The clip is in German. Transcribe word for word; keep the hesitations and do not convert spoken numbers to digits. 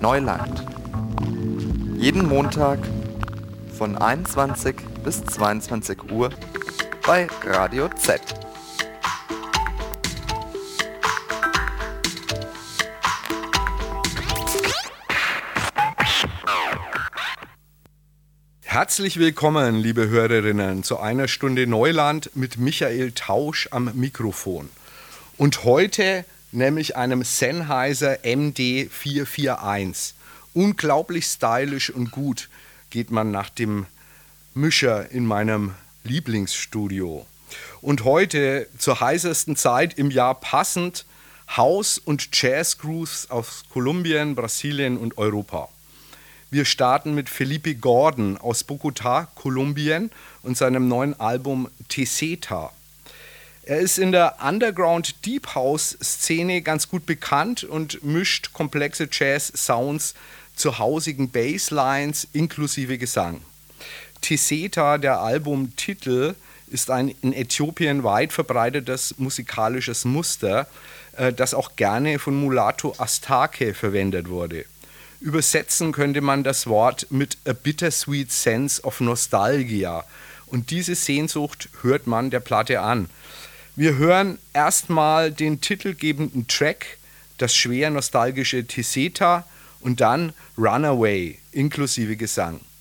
Neuland. Jeden Montag von einundzwanzig bis zweiundzwanzig Uhr bei Radio Z. Herzlich willkommen, liebe Hörerinnen, zu einer Stunde Neuland mit Michael Tausch am Mikrofon. Und heute nämlich einem Sennheiser M D vier vier eins. Unglaublich stylisch und gut geht man nach dem Mischer in meinem Lieblingsstudio. Und heute zur heißesten Zeit im Jahr passend House- und Jazz-Grooves aus Kolumbien, Brasilien und Europa. Wir starten mit Felipe Gordon aus Bogotá, Kolumbien und seinem neuen Album Teseta. Er ist in der Underground Deep House Szene ganz gut bekannt und mischt komplexe Jazz-Sounds zu hausigen Basslines inklusive Gesang. Teseta, der Albumtitel, ist ein in Äthiopien weit verbreitetes musikalisches Muster, das auch gerne von Mulatu Astatke verwendet wurde. Übersetzen könnte man das Wort mit a bittersweet sense of nostalgia. Und diese Sehnsucht hört man der Platte an. Wir hören erstmal den titelgebenden Track, das schwer nostalgische Teseta und dann Runaway inklusive Gesang.